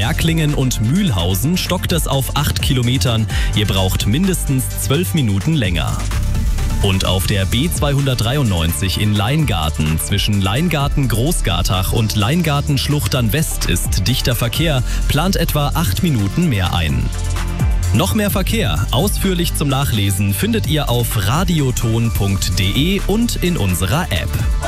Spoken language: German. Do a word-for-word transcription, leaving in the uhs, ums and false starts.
Märklingen und Mühlhausen stockt es auf acht Kilometern. Ihr braucht mindestens zwölf Minuten länger. Und auf der B zweihundertdreiundneunzig in Leingarten zwischen Leingarten-Großgartach und Leingarten-Schluchtern-West ist dichter Verkehr, plant etwa acht Minuten mehr ein. Noch mehr Verkehr, ausführlich zum Nachlesen, findet ihr auf radioton punkt de und in unserer App.